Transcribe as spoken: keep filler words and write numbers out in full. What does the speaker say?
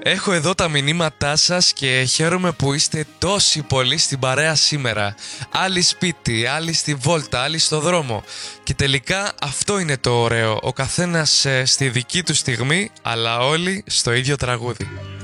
Έχω εδώ τα μηνύματά σας και χαίρομαι που είστε τόσοι πολλοί στην παρέα σήμερα. Άλλοι σπίτι, άλλοι στη βόλτα, άλλοι στο δρόμο. Και τελικά αυτό είναι το ωραίο. Ο καθένας ε, στη δική του στιγμή, αλλά όλοι στο ίδιο τραγούδι.